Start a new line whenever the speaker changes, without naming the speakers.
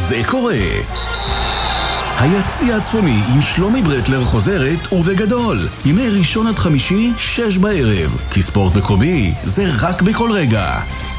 זה קורה. היציע הצפוני עם שלומי ברטלר חוזרת ובגדול. ימי ראשון עד חמישי, 6 בערב. כי ספורט מקומי זה רק בכל רגע.